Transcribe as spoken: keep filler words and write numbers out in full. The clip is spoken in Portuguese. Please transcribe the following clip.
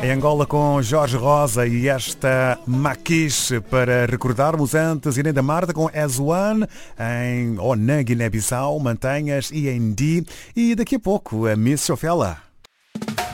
Em Angola com Jorge Rosa e esta Maquixe para recordarmos antes Irene da Marta com As One em ou na Guiné-Bissau, Mantenhas e em D e daqui a pouco a Miss Sofela.